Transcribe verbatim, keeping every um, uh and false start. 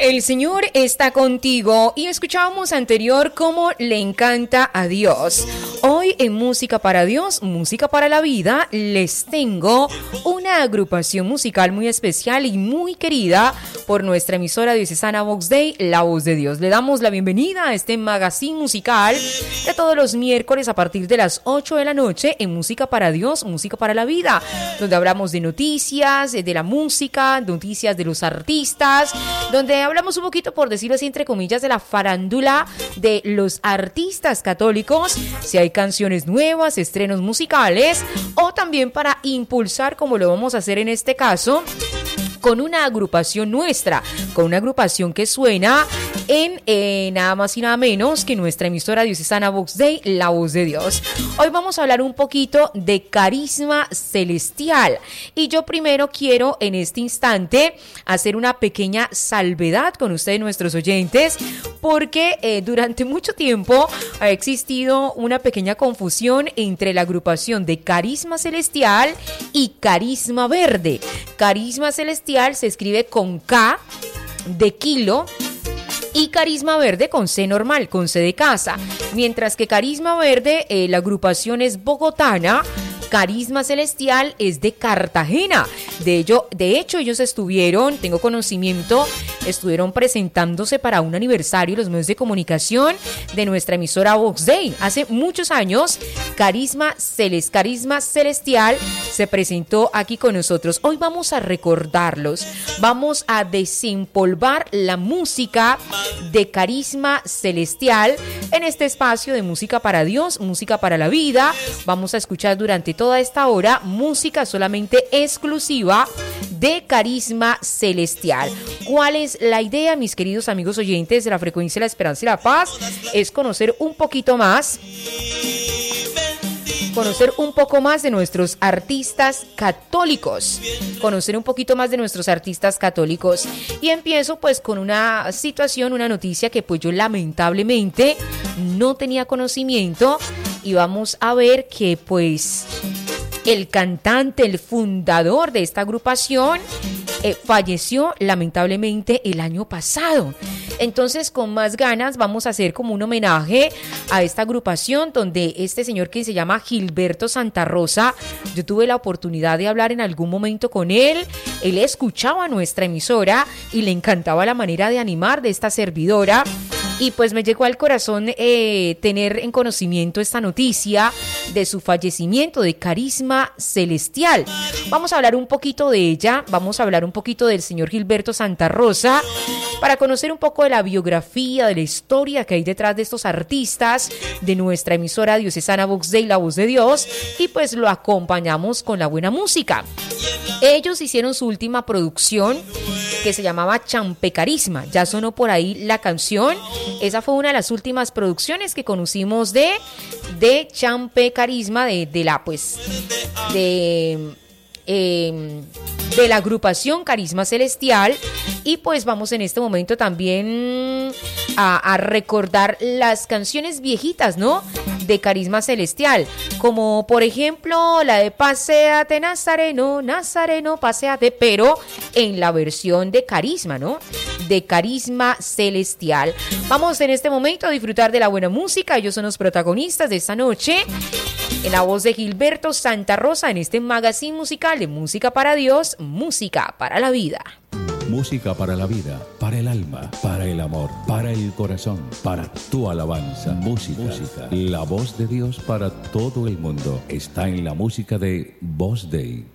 El Señor está contigo y escuchábamos anterior cómo le encanta a Dios. Hoy en Música para Dios, Música para la Vida, les tengo una agrupación musical muy especial y muy querida por nuestra emisora diocesana Vox Dei, La Voz de Dios. Le damos la bienvenida a este magazine musical de todos los miércoles a partir de las ocho de la noche en Música para Dios, Música para la Vida, donde hablamos de noticias, de la música, noticias de los artistas, donde hablamos un poquito, por decirlo así, entre comillas, de la farándula de los artistas católicos, si hay canciones nuevas, estrenos musicales, o también para impulsar, como lo vamos a hacer en este caso, con una agrupación nuestra, con una agrupación que suena en eh, nada más y nada menos que nuestra emisora diocesana Vox Dei, La Voz de Dios. Hoy vamos a hablar un poquito de Carisma Celestial y yo primero quiero en este instante hacer una pequeña salvedad con ustedes, nuestros oyentes, porque eh, durante mucho tiempo ha existido una pequeña confusión entre la agrupación de Carisma Celestial y Carisma Verde. Carisma Celestial se escribe con K de kilo y Carisma Verde con C normal, con C de casa. Mientras que Carisma Verde, eh, la agrupación es bogotana, Carisma Celestial es de Cartagena. De ello, de hecho, ellos estuvieron, tengo conocimiento, estuvieron presentándose para un aniversario los medios de comunicación de nuestra emisora Vox Dei. Hace muchos años, Carisma Celes, Carisma Celestial se presentó aquí con nosotros. Hoy vamos a recordarlos, vamos a desempolvar la música de Carisma Celestial en este espacio de Música para Dios, Música para la Vida. Vamos a escuchar durante toda esta hora música solamente exclusiva de Carisma Celestial. ¿Cuál es la idea, mis queridos amigos oyentes de la frecuencia de la esperanza y la paz? Es conocer un poquito más conocer un poco más de nuestros artistas católicos, conocer un poquito más de nuestros artistas católicos. Y empiezo pues con una situación, una noticia que pues yo lamentablemente no tenía conocimiento, y vamos a ver que pues el cantante, el fundador de esta agrupación eh, falleció lamentablemente el año pasado. Entonces, con más ganas vamos a hacer como un homenaje a esta agrupación donde este señor que se llama Gilberto Santa Rosa, yo tuve la oportunidad de hablar en algún momento con él. Él escuchaba nuestra emisora y le encantaba la manera de animar de esta servidora. Y pues me llegó al corazón eh, tener en conocimiento esta noticia de su fallecimiento, de Carisma Celestial. Vamos a hablar un poquito de ella, vamos a hablar un poquito del señor Gilberto Santa Rosa, para conocer un poco de la biografía, de la historia que hay detrás de estos artistas de nuestra emisora diocesana Vox Dei, La Voz de Dios, y pues lo acompañamos con la buena música. Ellos hicieron su última producción que se llamaba Champe Carisma, ya sonó por ahí la canción. Esa fue una de las últimas producciones que conocimos de, de Champe Carisma, de, de la pues de, eh, de la agrupación Carisma Celestial. Y pues vamos en este momento también a, a recordar las canciones viejitas, ¿no?, de Carisma Celestial, como por ejemplo la de Paséate Nazareno, Nazareno, paséate, pero en la versión de Carisma, ¿no?, de Carisma Celestial. Vamos en este momento a disfrutar de la buena música. Ellos son los protagonistas de esta noche, en la voz de Gilberto Santa Rosa, en este magazine musical de Música para Dios, Música para la Vida. Música para la vida, para el alma, para el amor, para el corazón, para tu alabanza. Música, música. La voz de Dios para todo el mundo está en la música de Vox Dei.